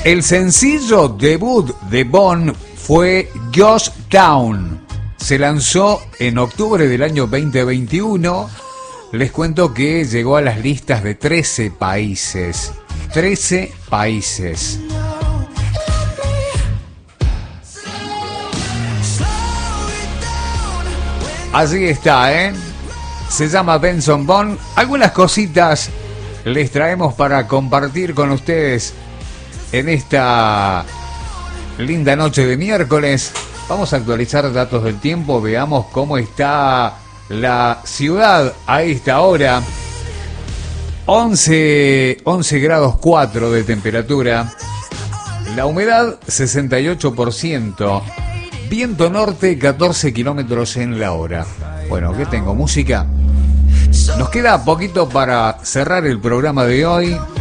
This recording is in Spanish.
El sencillo debut de Bon fue Ghost Town. Se lanzó en octubre del año 2021. Les cuento que llegó a las listas de 13 países. 13 países. Así está, ¿eh? Se llama Benson Boone. Algunas cositas les traemos para compartir con ustedes en esta linda noche de miércoles. Vamos a actualizar datos del tiempo. Veamos cómo está la ciudad a esta hora. 11 grados 4 de temperatura. La humedad 68%. Viento norte 14 kilómetros en la hora. Bueno, ¿qué tengo? ¿Música? Nos queda poquito para cerrar el programa de hoy.